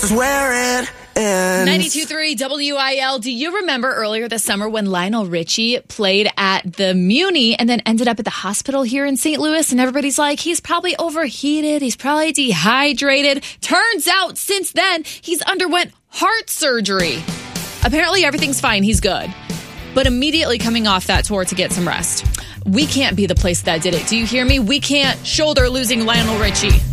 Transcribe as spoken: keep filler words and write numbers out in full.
is where it ends. ninety-two point three W I L. Do you remember earlier this summer when Lionel Richie played at the Muni and then ended up at the hospital here in Saint Louis? And everybody's like, he's probably overheated. He's probably dehydrated. Turns out since then, he's underwent heart surgery. Apparently everything's fine. He's good. But immediately coming off that tour to get some rest. We can't be the place that did it. Do you hear me? We can't shoulder losing Lionel Richie.